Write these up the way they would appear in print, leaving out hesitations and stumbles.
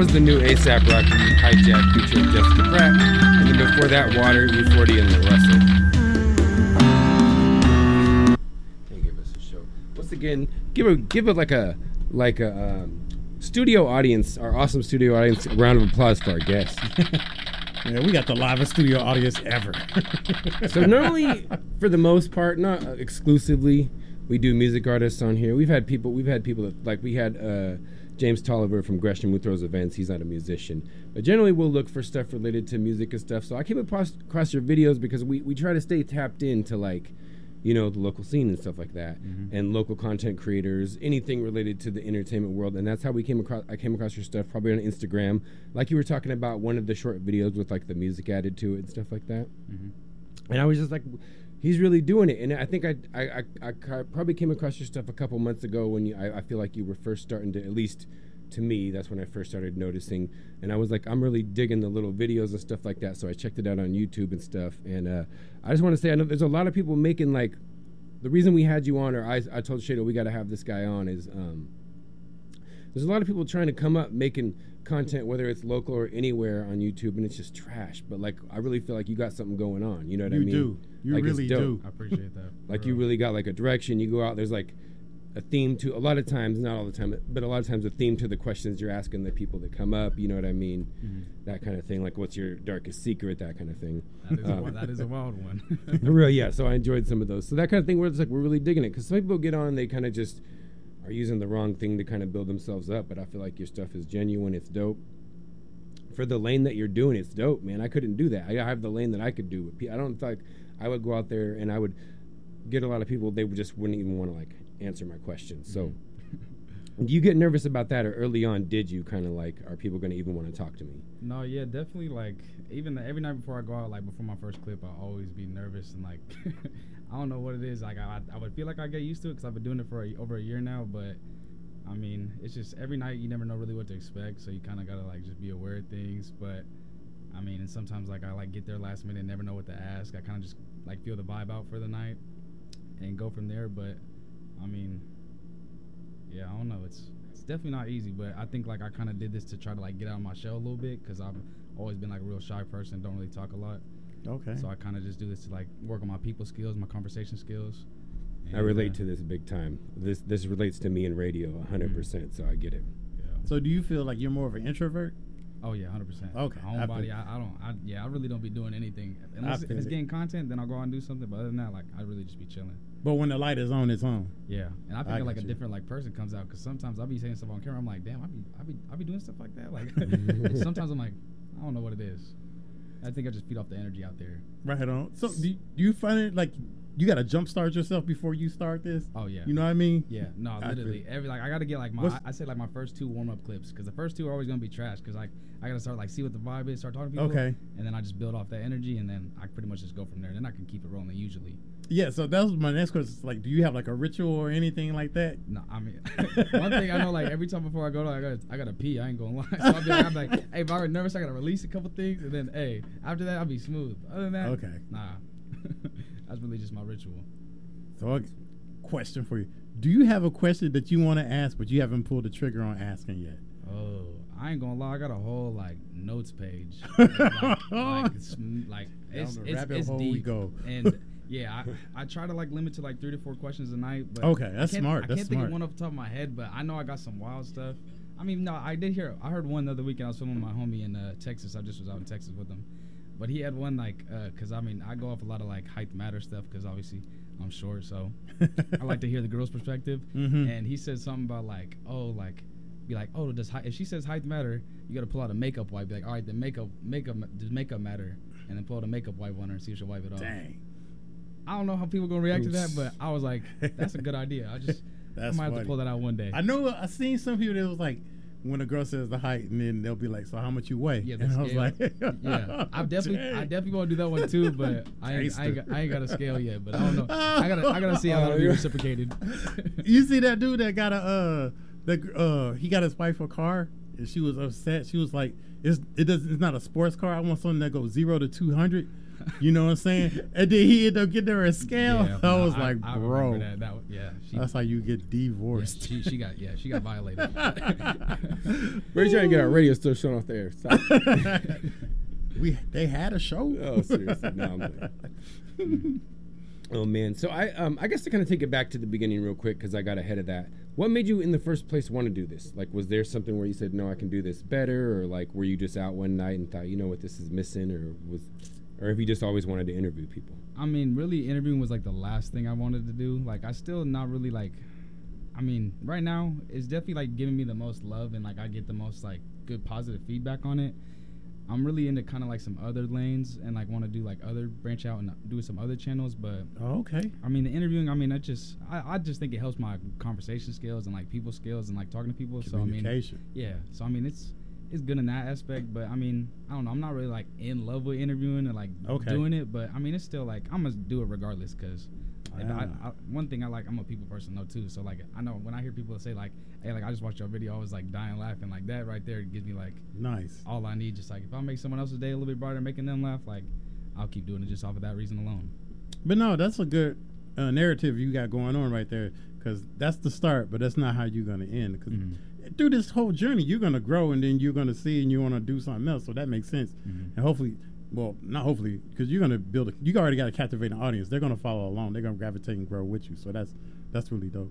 was the new A$AP Rocky Hijack featuring Jessica Pratt. And then before that, Water, U40, and the Russell. Hey, give us a show. Once again, give it like a studio audience, our awesome studio audience, a round of applause for our guests. Yeah, we got the livest studio audience ever. So normally, for the most part, not exclusively, we do music artists on here. We've had people that, like we had James Tolliver from Gresham Muthro's Events. He's not a musician, but generally we'll look for stuff related to music and stuff. So I came across your videos because we try to stay tapped into, like, you know, the local scene and stuff like that, and local content creators, anything related to the entertainment world. And that's how I came across your stuff, probably on Instagram, like you were talking about one of the short videos with like the music added to it and stuff like that. And I was just like, he's really doing it. And I think I probably came across your stuff a couple months ago when I feel like you were first starting to, at least to me, that's when I first started noticing. And I was like, I'm really digging the little videos and stuff like that. So I checked it out on YouTube and stuff. And I just want to say, I know there's a lot of people making, like, the reason we had you on, or I told Shado we got to have this guy on, is there's a lot of people trying to come up making content, whether it's local or anywhere on YouTube, and it's just trash. But, like, I really feel like you got something going on. You know what I mean? You do. You like, really do. I appreciate that. Like, you really got, like, a direction. You go out, there's, like, a theme to, a lot of times, not all the time, but a lot of times a theme to the questions you're asking the people that come up, you know what I mean? That kind of thing, like what's your darkest secret, that kind of thing. That is a wild one. Real, yeah, so I enjoyed some of those. So that kind of thing where it's like, we're really digging it, because some people get on and they kind of just are using the wrong thing to kind of build themselves up, but I feel like your stuff is genuine, it's dope. For the lane that you're doing, it's dope, man. I couldn't do that. I have the lane that I could do. I don't think I would go out there and I would get a lot of people, they wouldn't even want to, like, answer my questions. So do you get nervous about that, or early on did you kind of like, are people going to even want to talk to me? No, yeah, definitely. Like, even every night before I go out, like before my first clip, I always be nervous and like I don't know what it is. Like I would feel like I get used to it because I've been doing it for over a year now. But I mean, it's just every night you never know really what to expect, so you kind of gotta like just be aware of things. But I mean, and sometimes like I like get there last minute and never know what to ask. I kind of just like feel the vibe out for the night and go from there. But I mean, yeah, I don't know. It's definitely not easy, but I think like I kind of did this to try to like get out of my shell a little bit because I've always been like a real shy person, don't really talk a lot. Okay. So I kind of just do this to like work on my people skills, my conversation skills. I relate to this big time. This relates to me in radio 100%, so I get it. Yeah. So do you feel like you're more of an introvert? Oh yeah, 100%. Okay. Homebody, I really don't be doing anything unless if it's getting content. Then I'll go out and do something. But other than that, like I really just be chilling. But when the light is on, it's on. Yeah, and I feel like a different like person comes out because sometimes I'll be saying stuff on camera. I'm like, damn, I be doing stuff like that. Like sometimes I'm like, I don't know what it is. I think I just feed off the energy out there. Right on. So do you find it like you got to jumpstart yourself before you start this? Oh yeah. You know what I mean? Yeah. No, literally I got to get like I said like my first 2 warm up clips because the first 2 are always gonna be trash because like I got to start like see what the vibe is, start talking to people. Okay. And then I just build off that energy and then I pretty much just go from there. Then I can keep it rolling usually. Yeah, so that was my next question. Like, do you have like a ritual or anything like that? No, I mean, one thing I know, like every time before I go, I gotta pee. I ain't gonna lie. So I'll be like, hey, if I get nervous, I gotta release a couple things, and then, hey, after that, I'll be smooth. Other than that, okay, nah, that's really just my ritual. So, a question for you: do you have a question that you want to ask, but you haven't pulled the trigger on asking yet? Oh, I ain't gonna lie. I got a whole like notes page. It's hole deep. We go. And yeah, I try to like limit to like 3 to 4 questions a night. But okay, that's smart. I can't think of one off the top of my head, but I know I got some wild stuff. I mean, no, I heard one the other weekend. I was filming my homie in Texas. I just was out in Texas with him, but he had one like, cause I mean, I go off a lot of like height matter stuff, cause obviously I'm short, so I like to hear the girl's perspective. And he said something about like, if she says height matter, you gotta pull out a makeup wipe. Be like, all right, then does makeup matter? And then pull out a makeup wipe on her and see if she'll wipe it off. Dang. I don't know how people gonna react to that, but I was like, that's a good idea. I might have to pull that out one day. I know I seen some people that was like, when a girl says the height, and then they'll be like, so how much you weigh? Yeah, and I was like, yeah, I definitely want to do that one too, but I ain't got a scale yet. But I don't know. I gotta see how that'll be reciprocated. You see that dude that got he got his wife a car, and she was upset. She was like, it's not a sports car. I want something that goes 0 to 200. You know what I'm saying? And then he ended up getting her a scale. Yeah, I was like, I bro, remember that. that's how you get Yeah, divorced. she got violated. We're trying to get our radio still showing off the air. Stop. They had a show. Oh, seriously. No, I'm like, oh man. So I guess to kind of take it back to the beginning real quick because I got ahead of that. What made you in the first place want to do this? Like, was there something where you said, no, I can do this better? Or like, were you just out one night and thought, you know what, this is missing? Or have you just always wanted to interview people? I mean, really, interviewing was like the last thing I wanted to do. Like, I still not really like. I mean, right now it's definitely like giving me the most love and like I get the most like good positive feedback on it. I'm really into kind of like some other lanes and like want to do like other branch out and do some other channels. But Okay. I mean, the interviewing. I mean, I just think it helps my conversation skills and like people skills and like talking to people. So I mean, Communication. yeah. So I mean, it's good in that aspect. But I mean, I don't know. I'm not really like in love with interviewing and like doing it. But I mean, it's still like I'm gonna do it regardless because. One thing I like, I'm a people person though too. So like, I know when I hear people say like, "Hey, like I just watched your video," I was like dying laughing. Like that right there gives me like Nice. all I need. Just like if I make someone else's day a little bit brighter, making them laugh, like I'll keep doing it just off of that reason alone. But no, that's a good narrative you got going on right there because that's the start, but that's not how you're going to end. Because through this whole journey, you're going to grow and then you're going to see and you want to do something else. So that makes sense. And hopefully, well, not hopefully, because you're going to build you already got a captivating audience. They're going to follow along. They're going to gravitate and grow with you. So that's really dope.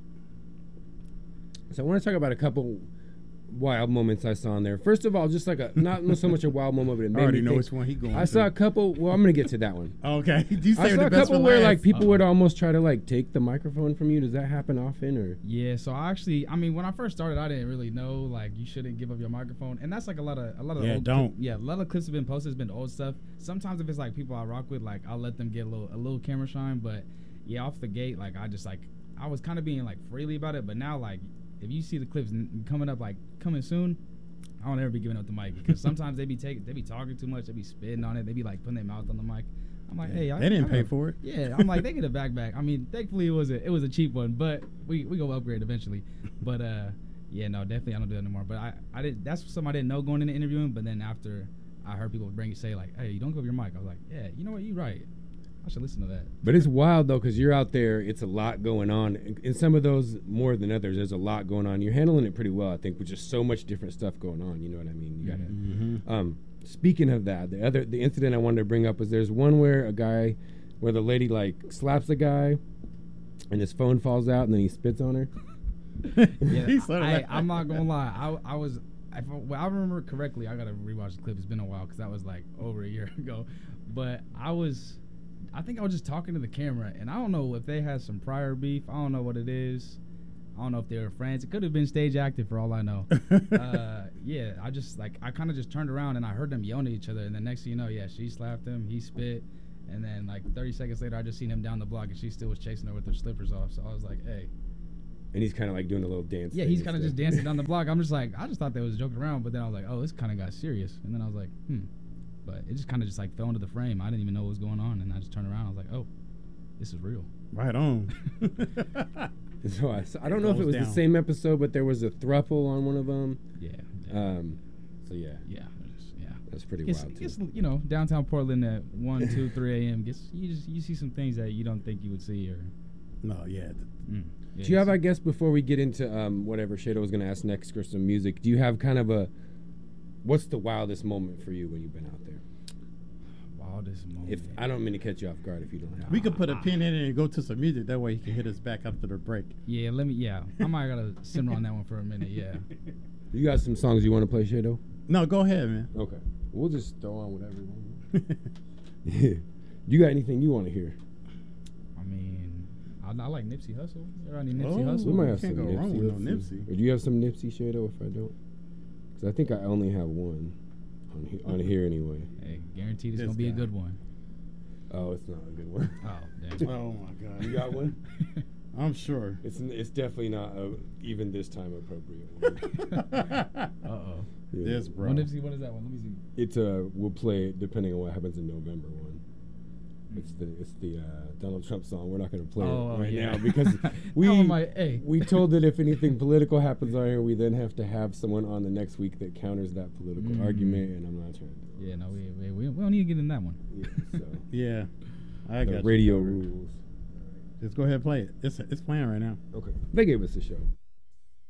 So I want to talk about a couple wild moments I saw in there. First of all, just like not so much a wild moment, but it made I already me know think. which one he going. I saw a couple. Well, I'm gonna get to that one. Okay. You I saved saw the a best for couple where last. like people would almost try to like take the microphone from you. Does that happen often or? Yeah, so I mean, when I first started, I didn't really know like you shouldn't give up your microphone, and that's like a lot of Yeah, old don't. a lot of clips have been posted. It's been old stuff. Sometimes if it's like people I rock with, like I'll let them get a little camera shine. But yeah, off the gate, like I was kind of being like freely about it. But now like if you see the clips coming soon, I don't ever be giving up the mic because sometimes they be talking too much, they be spitting on it, they be like putting their mouth on the mic. I'm like, hey, they didn't pay for it. Yeah, I'm like, they get it back. I mean, thankfully it was a cheap one, but we go upgrade eventually. But yeah, no, definitely I don't do that anymore. But I did. That's something I didn't know going into interviewing. But then after I heard people say like, hey, you don't give up your mic. I was like, yeah, you know what, you're right. I should listen to that. But it's wild though, because you're out there. It's a lot going on. In some of those more than others, there's a lot going on. You're handling it pretty well, I think, with just so much different stuff going on. You know what I mean? You gotta. Speaking of that, the incident I wanted to bring up was there's one where the lady like slaps a guy, and his phone falls out, and then he spits on her. Yeah, I'm not gonna lie. If I remember correctly, I gotta rewatch the clip. It's been a while because that was like over a year ago. But I think I was just talking to the camera, and I don't know if they had some prior beef. I don't know what it is. I don't know if they were friends. It could have been stage acting for all I know. Yeah, I kind of just turned around and I heard them yelling at each other, and the next thing you know, yeah, she slapped him, he spit, and then like 30 seconds later, I just seen him down the block, and she still was chasing her with her slippers off. So I was like, hey. And he's kind of like doing a little dance. Yeah, he's kind of just dancing down the block. I'm just like, I just thought they was joking around, but then I was like, oh, this kind of got serious, and then I was like, But it just kind of just like fell into the frame. I didn't even know what was going on, and I just turned around. I was like, "Oh, this is real." Right on. So I don't know if it was the same episode, but there was a throuple on one of them. Yeah. So yeah. Yeah. That's pretty wild too. It's, you know, downtown Portland at 1, 2, 3 a.m. You see some things that you don't think you would see or. No. Yeah. Do you have, I guess, before we get into whatever Shado was going to ask next or some music, do you have kind of what's the wildest moment for you when you've been out there? Wildest moment. If I don't mean to catch you off guard if you don't have. We could put a pin in it and go to some music. That way he can hit us back after the break. Yeah, I might gotta simmer on that one for a minute. Yeah. You got some songs you want to play, Shado? No, go ahead, man. Okay. We'll just throw on whatever you want. Yeah. You got anything you want to hear? I mean, I like Nipsey Hussle. There any Nipsey Hussle? We might have can't some go Nipsey. wrong with no Nipsey. Or do you have some Nipsey, Shado, if I don't? Because I think I only have one on here anyway. Hey, guaranteed it's going to be a good one. Oh, it's not a good one. Oh, damn. Oh, my God. You got one? I'm sure. It's definitely not even this time appropriate one. Uh-oh. Yeah. Yes, bro. What is that one? Let me see. It's we'll play it depending on what happens in November one. It's the Donald Trump song. We're not going to play Oh, it right yeah. now because we Oh, my- hey. we told that if anything political happens on here, we then have to have someone on the next week that counters that political argument, and I'm not trying to do Yeah, no, we don't need to get in that one. it. Yeah, so Yeah, I the got radio you. rules. Just go ahead and play it. It's playing right now. Okay, they gave us a show.